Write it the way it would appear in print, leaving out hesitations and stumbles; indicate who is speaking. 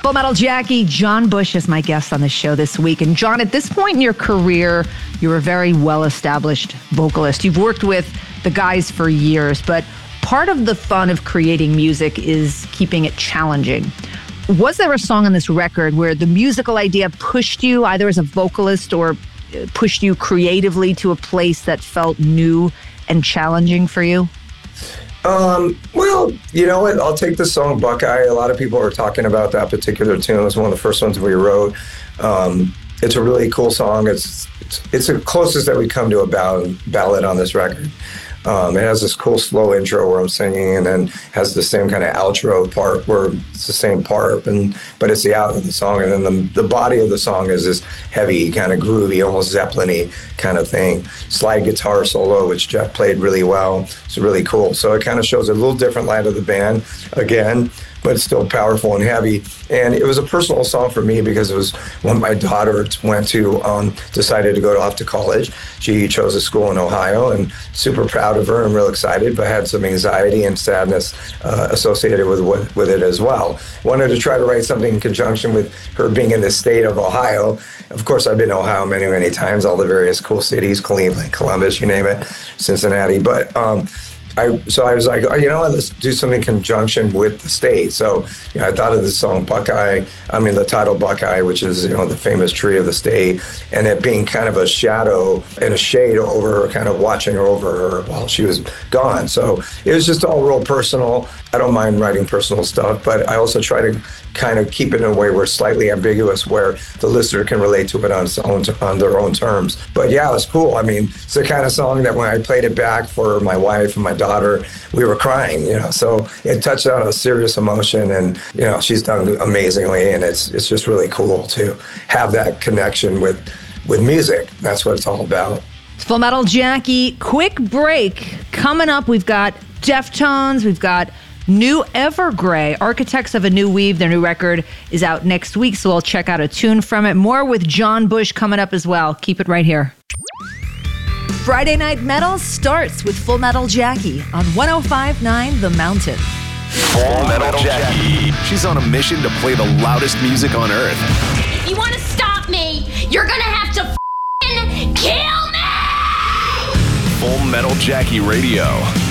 Speaker 1: Full Metal Jackie, John Bush is my guest on the show this week. And John, at this point in your career, you're a very well-established vocalist. You've worked with the guys for years, but part of the fun of creating music is keeping it challenging. Was there a song on this record where the musical idea pushed you either as a vocalist or pushed you creatively to a place that felt new and challenging for you?
Speaker 2: Well, you know what? I'll take the song Buckeye. A lot of people are talking about that particular tune. It was one of the first ones we wrote. It's a really cool song. It's the closest that we come to a ballad on this record. It has this cool slow intro where I'm singing, and then has the same kind of outro part where it's the same part, but it's the out of the song. And then the body of the song is this heavy, kind of groovy, almost Zeppelin-y kind of thing. Slide guitar solo, which Jeff played really well. It's really cool. So it kind of shows a little different light of the band again, but it's still powerful and heavy. And it was a personal song for me because it was when my daughter decided to go off to college. She chose a school in Ohio, and super proud of her and real excited, but had some anxiety and sadness associated with it as well. Wanted to try to write something in conjunction with her being in the state of Ohio. Of course, I've been to Ohio many, many times, all the various cool cities, Cleveland, Columbus, you name it, Cincinnati. But so I was like, oh, you know what, let's do something in conjunction with the state. So I thought of the song Buckeye, the title Buckeye, which is, the famous tree of the state, and it being kind of a shadow and a shade over her, kind of watching over her while she was gone. So it was just all real personal. I don't mind writing personal stuff, but I also try to kind of keep it in a way where it's slightly ambiguous, where the listener can relate to it on their own terms. But yeah, it was cool. It's the kind of song that when I played it back for my wife and my daughter, we were crying, so it touched on a serious emotion, and, she's done amazingly, and it's just really cool to have that connection with music. That's what it's all about.
Speaker 1: Full Metal Jackie, quick break. Coming up, we've got Deftones, we've got New Evergrey, Architects of a New Weave. Their new record is out next week, so we'll check out a tune from it. More with John Bush coming up as well. Keep it right here. Friday Night Metal starts with Full Metal Jackie on 105.9 The Mountain.
Speaker 3: Full Metal Jackie. She's on a mission to play the loudest music on earth.
Speaker 4: If you want to stop me, you're gonna have to kill me!
Speaker 3: Full Metal Jackie Radio.